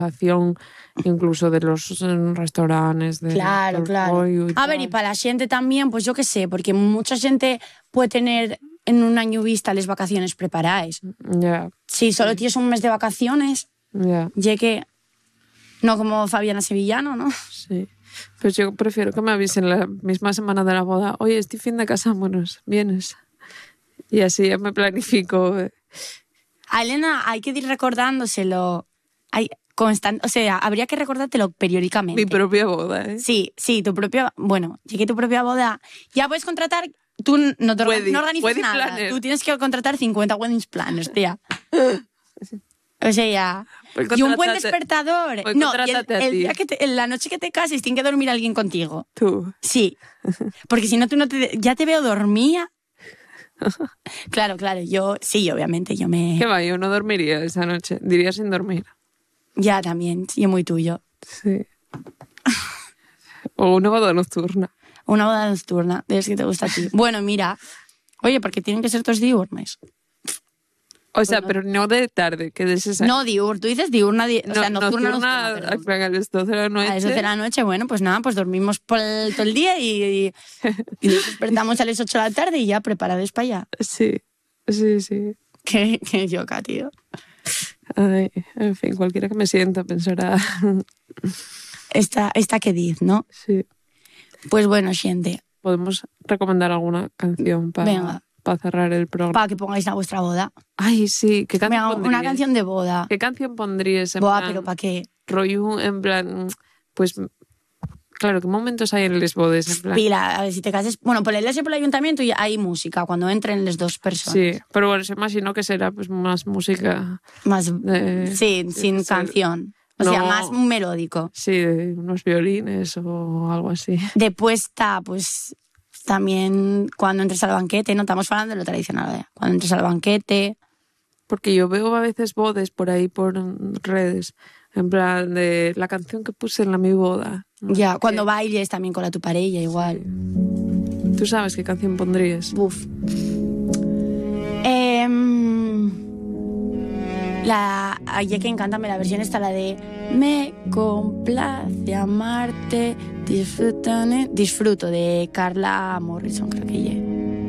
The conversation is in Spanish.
incluso de los restaurantes, de Claro. A ver, y para la xente también, pues yo qué sé, porque mucha xente puede tener en un año vista las vacaciones preparadas. Ya. Si solo tienes un mes de vacaciones, ya que... No como Fabiana Sevillano, ¿no? Sí. Pues yo prefiero que me avisen la misma semana de la boda. Oye, este fin de casámonos, ¿vienes? Y así ya me planifico. A Elena hay que ir recordándoselo. O sea, habría que recordártelo periódicamente. Mi propia boda, ¿eh? Sí, tu propia... Bueno, llegué tu propia boda. Ya puedes contratar... Tú no organizas nada. Planner. Tú tienes que contratar 50 wedding planners, tía. O sea, y un buen despertador. No, y el día en la noche que te cases tiene que dormir alguien contigo. ¿Tú? Sí. Porque si no, ya te veo dormida. Claro, yo... Sí, obviamente, yo me... ¿Qué va? Yo no dormiría esa noche. Diría sin dormir. Ya, también. Yo muy tuyo. Sí. O una boda nocturna. Una boda nocturna. Es que te gusta a ti. Bueno, mira. Oye, porque tienen que ser todos diurnes. O sea, pero no de tarde, que de esa... No, diurna. Tú dices diurna, o sea, nocturna. A las 12 de la noche. A las 12 de la noche, bueno, pues nada, pues dormimos todo el día y nos despertamos a las 8 de la tarde y ya preparados para allá. Sí. Qué yoca, tío. Ay, en fin, cualquiera que me sienta pensará... Esta que diz, ¿no? Sí. Pues bueno, xente. ¿Podemos recomendar alguna canción para cerrar el programa? Para que pongáis a vuestra boda. Ay, sí. ¿Qué canción pondrías? Una canción de boda. ¿Qué canción pondrías? Boda, pero ¿para qué? Rollo, en plan... Pues... Claro, ¿qué momentos hay en les bodes? En plan? Pila, a ver, si te cases... Bueno, por el iglesia por el ayuntamiento hay música, cuando entren las dos personas. Sí, pero bueno, se imagino que será pues más música... Más... sí, sin canción. O sea, más melódico. Sí, de unos violines o algo así. Después está, pues, también cuando entres al banquete, no estamos hablando de lo tradicional, ¿eh? Cuando entres al banquete... Porque yo veo a veces bodes por ahí, por redes, en plan de la canción que puse en mi boda. ¿No? Ya, cuando bailes también con tu pareja, igual. Sí. ¿Tú sabes qué canción pondrías? Buf. Ya que encántame la versión está la de Me complace amarte, disfruto de Carla Morrison, creo que ella.